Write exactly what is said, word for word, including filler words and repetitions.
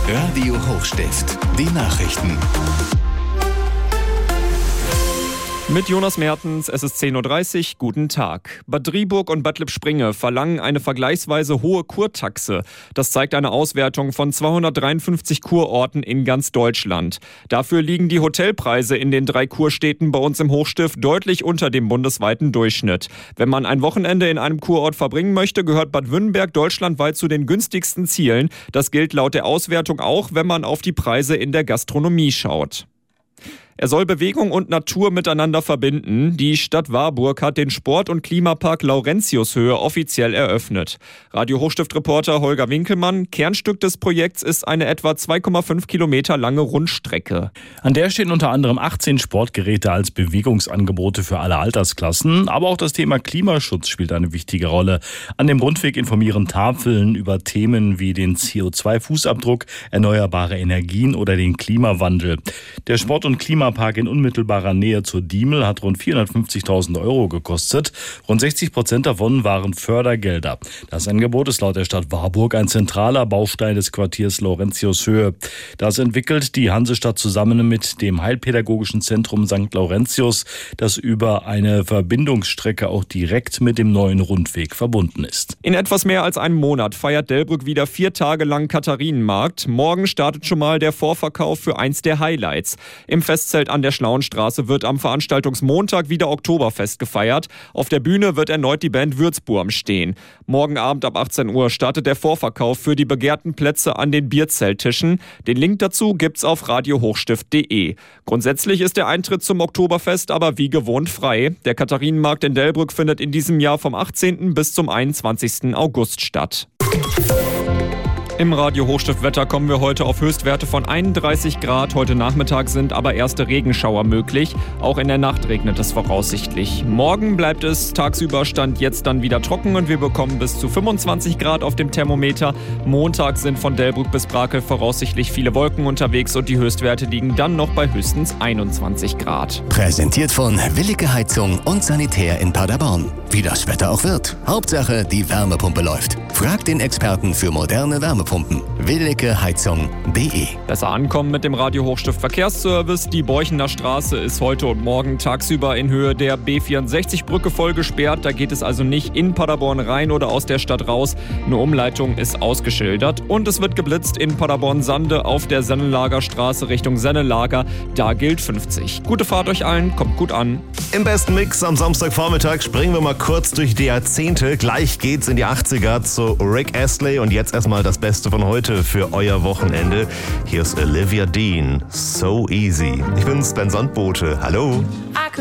Radio Hochstift. Die Nachrichten. Mit Jonas Mertens, es ist zehn Uhr dreißig, guten Tag. Bad Driburg und Bad Lippspringe verlangen eine vergleichsweise hohe Kurtaxe. Das zeigt eine Auswertung von zweihundertdreiundfünfzig Kurorten in ganz Deutschland. Dafür liegen die Hotelpreise in den drei Kurstädten bei uns im Hochstift deutlich unter dem bundesweiten Durchschnitt. Wenn man ein Wochenende in einem Kurort verbringen möchte, gehört Bad Wünnenberg deutschlandweit zu den günstigsten Zielen. Das gilt laut der Auswertung auch, wenn man auf die Preise in der Gastronomie schaut. Er soll Bewegung und Natur miteinander verbinden. Die Stadt Warburg hat den Sport- und Klimapark Laurentiushöhe offiziell eröffnet. Radio Hochstift-Reporter Holger Winkelmann, Kernstück des Projekts ist eine etwa zwei Komma fünf Kilometer lange Rundstrecke. An der stehen unter anderem achtzehn Sportgeräte als Bewegungsangebote für alle Altersklassen. Aber auch das Thema Klimaschutz spielt eine wichtige Rolle. An dem Rundweg informieren Tafeln über Themen wie den C O zwei Fußabdruck, erneuerbare Energien oder den Klimawandel. Der Sport- und Klimapark Park in unmittelbarer Nähe zur Diemel hat rund vierhundertfünfzigtausend Euro gekostet. Rund sechzig Prozent davon waren Fördergelder. Das Angebot ist laut der Stadt Warburg ein zentraler Baustein des Quartiers Laurentiushöhe. Das entwickelt die Hansestadt zusammen mit dem Heilpädagogischen Zentrum Sankt Laurentius, das über eine Verbindungsstrecke auch direkt mit dem neuen Rundweg verbunden ist. In etwas mehr als einem Monat feiert Delbrück wieder vier Tage lang Katharinenmarkt. Morgen startet schon mal der Vorverkauf für eins der Highlights. Im Festzelt an der Schlauenstraße wird am Veranstaltungsmontag wieder Oktoberfest gefeiert. Auf der Bühne wird erneut die Band Würzburm stehen. Morgen Abend ab achtzehn Uhr startet der Vorverkauf für die begehrten Plätze an den Bierzelttischen. Den Link dazu gibt's auf radio hochstift punkt de. Grundsätzlich ist der Eintritt zum Oktoberfest aber wie gewohnt frei. Der Katharinenmarkt in Delbrück findet in diesem Jahr vom achtzehnten bis zum einundzwanzigsten August statt. Im Radio Hochstift-Wetter kommen wir heute auf Höchstwerte von einunddreißig Grad. Heute Nachmittag sind aber erste Regenschauer möglich. Auch in der Nacht regnet es voraussichtlich. Morgen bleibt es tagsüber Stand jetzt dann wieder trocken und wir bekommen bis zu fünfundzwanzig Grad auf dem Thermometer. Montag sind von Delbrück bis Brakel voraussichtlich viele Wolken unterwegs und die Höchstwerte liegen dann noch bei höchstens einundzwanzig Grad. Präsentiert von Willige Heizung und Sanitär in Paderborn. Wie das Wetter auch wird. Hauptsache, die Wärmepumpe läuft. Fragt den Experten für moderne Wärmepumpen. willige heizung punkt de. Besser ankommen mit dem Radio Hochstift Verkehrsservice. Die Borchener Straße ist heute und morgen tagsüber in Höhe der B vierundsechzig Brücke voll gesperrt. Da geht es also nicht in Paderborn rein oder aus der Stadt raus. Eine Umleitung ist ausgeschildert. Und es wird geblitzt in Paderborn-Sande auf der Sennelager Straße Richtung Sennelager. Da gilt fünfzig. Gute Fahrt euch allen, kommt gut an. Im besten Mix am Samstagvormittag springen wir mal kurz durch die Jahrzehnte. Gleich geht's in die achtziger zu Rick Astley und jetzt erstmal das Beste von heute für euer Wochenende. Hier ist Olivia Dean, So Easy. Ich bin's, Ben Sandbote. Hallo.